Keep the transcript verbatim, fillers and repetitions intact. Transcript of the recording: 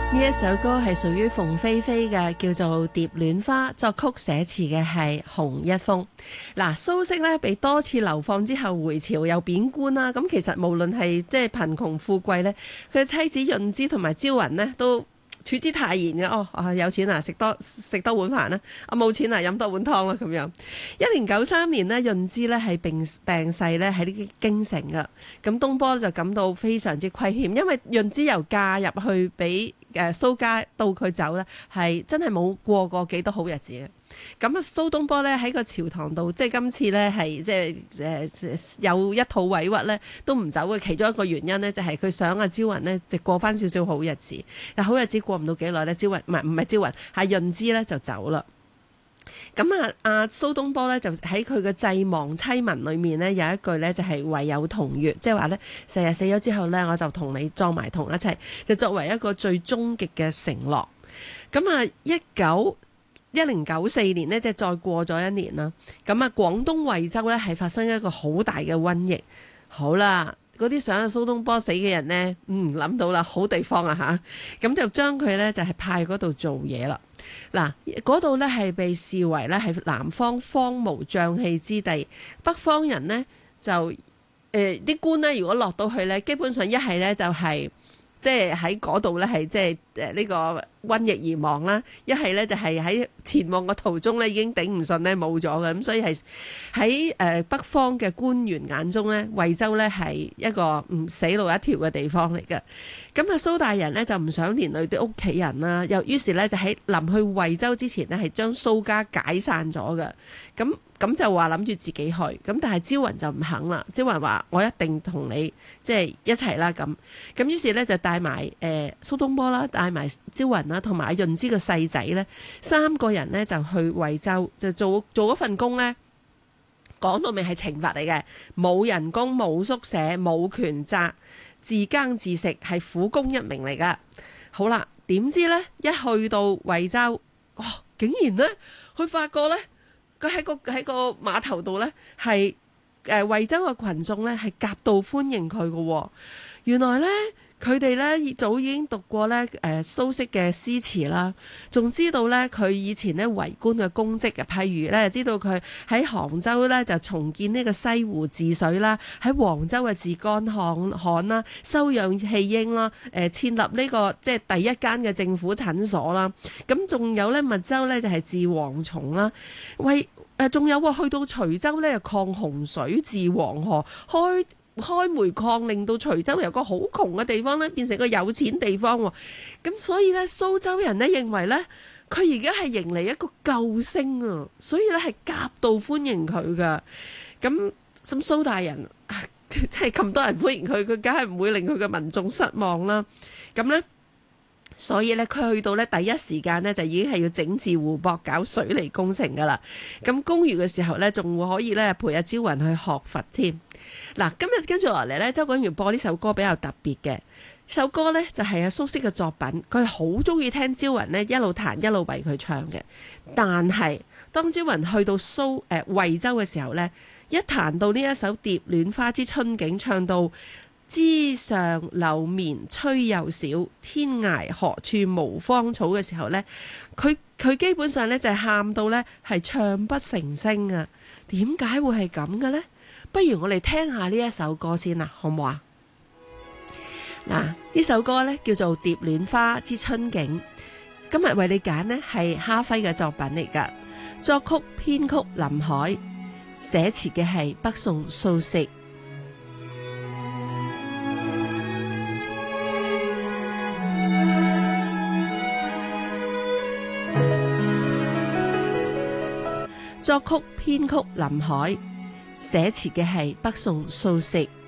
呢一首歌係屬於鳳飛飛嘅，叫做《蝶戀花》，作曲寫詞嘅係洪一峰。嗱，蘇軾咧被多次流放之後回朝又貶官啦，咁其實無論係即係貧窮富貴咧，佢嘅妻子潤之同埋招雲呢都處之泰然嘅。哦，啊有錢啊，食多食多碗飯啦；啊冇錢啊，飲多碗湯啦咁樣。一零九三年呢，潤之咧係病病逝咧喺呢啲京城噶，咁東坡就感到非常之虧欠，因為潤之由嫁入去俾誒蘇家到佢走咧，係真係冇過過幾多好日子嘅。咁啊，蘇東坡咧喺個朝堂度，即係今次咧係即係誒有一套委屈咧，都唔走嘅。其中一個原因咧，就係佢想阿招雲呢，就過翻少少好日子。但好日子過唔到幾耐咧，招雲唔係唔係招雲，係潤之咧就走啦。咁啊，阿蘇東坡咧就喺佢嘅祭亡妻文裏面咧有一句咧就係唯有同月，即係話咧成日死咗之後咧，我就同你葬埋同一齊，就作為一個最終極嘅承諾。咁啊，一九一零九四年呢，即係再過咗一年啦。咁啊，廣東惠州咧係發生一個好大嘅瘟疫。好啦。嗰啲想阿蘇東坡死嘅人呢，嗯諗到啦，好地方啊吓，咁就將佢呢，就係派嗰度做嘢啦。嗱，嗰度呢，係被視為呢係南方荒蕪瘴氣之地，北方人呢，就誒啲、呃、官呢，如果落到去呢，基本上一係呢，就係即係喺嗰度呢，係即係誒呢個瘟疫而亡啦，一係呢，就係喺前往嘅途中呢，已經頂唔順呢，冇咗嘅，咁所以係喺誒北方嘅官員眼中呢，惠州呢係一個唔死路一條嘅地方嚟嘅。咁啊蘇大人呢，就唔想連累啲屋企人啦，又於是呢，就喺臨去惠州之前呢，係將蘇家解散咗嘅。咁咁就話諗住自己去，咁但係招雲就唔肯啦。招雲話我一定同你即係一齊啦咁。咁於是呢，就帶埋誒蘇東坡啦，帶埋招雲啦，同埋阿潤之個細仔呢，三個人呢，就去惠州就做做嗰份工呢。講到尾係懲罰嚟嘅，冇人工、冇宿舍、冇權責，自耕自食，係苦工一名嚟噶。好啦，點知呢？一去到惠州，哇、哦！竟然呢，佢發覺呢，佢喺個喺個碼頭度呢，係誒惠州嘅群眾呢，係夾道歡迎佢嘅。原來呢。佢哋咧早已經讀過咧誒蘇軾嘅詩詞啦，仲知道咧佢以前咧為官嘅功績嘅，譬如咧知道佢喺杭州咧就重建呢個西湖治水啦，喺黃州嘅治乾旱旱啦，收養棄嬰啦，誒設立呢個即係第一間嘅政府診所啦，咁仲有咧密州咧就係治蝗蟲啦，為誒仲有喎去到徐州咧抗洪水、治黃河、開。開煤礦，令到徐州由個好窮嘅地方咧變成個有錢地方喎。咁所以咧蘇州人咧認為咧佢而家係迎嚟一個救星啊，所以咧係夾道歡迎佢噶。咁咁蘇大人即係咁多人歡迎佢，佢梗係唔會令佢嘅民眾失望啦。咁咧所以咧佢去到咧第一時間咧就已經係要整治湖泊、搞水利工程噶啦。咁公餘嘅時候咧仲會可以咧陪阿招雲去學佛添。嗱，今日跟住落嚟咧，周國源播呢首歌比較特別嘅，首歌咧就係阿蘇軾嘅作品，佢係好中意聽招雲咧一路彈一路為佢唱嘅。但係當招雲去到蘇誒惠州嘅時候咧，一彈到呢一首《蝶戀花之春景》，唱到枝上柳綿吹又少，天涯何處無芳草嘅時候咧，佢佢基本上咧就係喊到咧係唱不成聲啊！點解會係咁嘅咧？不如我哋聽下呢一首歌先啦，好唔好啊？嗱，呢首歌呢叫做《蝶戀花之春景》，今日為你揀呢係哈輝嘅作品嚟噶，作曲編曲林海，寫詞嘅係北宋蘇軾。作曲編曲林海。寫詞嘅係北宋蘇軾。